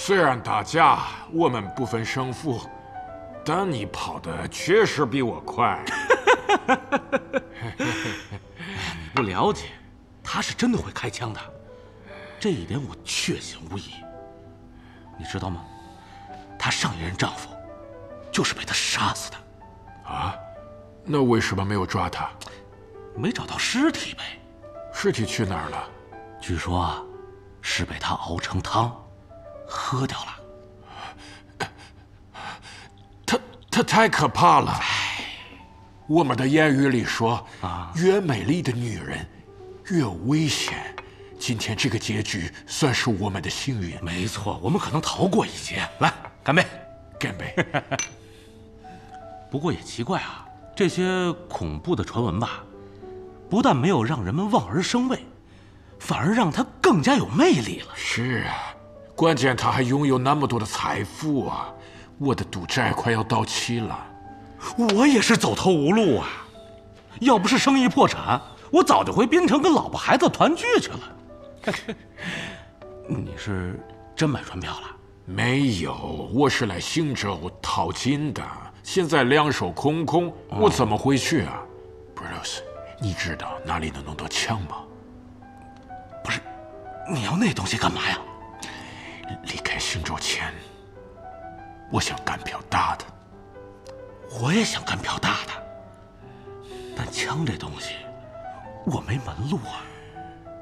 虽然打架我们不分胜负，但你跑得确实比我快。 你不了解，他是真的会开枪的，这一点我确信无疑。你知道吗？她上一任丈夫就是被他杀死的。 啊？那为什么没有抓他？ 没找到尸体呗。 尸体去哪儿了？ 据说啊，是被他熬成汤，喝掉了。 他太可怕了。我们的谚语里说，越美丽的女人越危险。今天这个结局算是我们的幸运。 没错，我们可能逃过一劫。来，干杯！ 干杯！ 不过也奇怪啊，这些恐怖的传闻吧，不但没有让人们望而生畏，反而让他更加有魅力了。 是啊，关键他还拥有那么多的财富啊！我的赌债快要到期了。 我也是走投无路啊！要不是生意破产，我早就回槟城跟老婆孩子团聚去了。你是真买船票了？ 没有，我是来新州淘金的，现在两手空空，我怎么回去啊？Bruce， 你知道哪里能弄到枪吗？ 不是，你要那东西干嘛呀？ 离开新州前，我想干票大的。 我也想干票大的，但枪这东西，我没门路啊。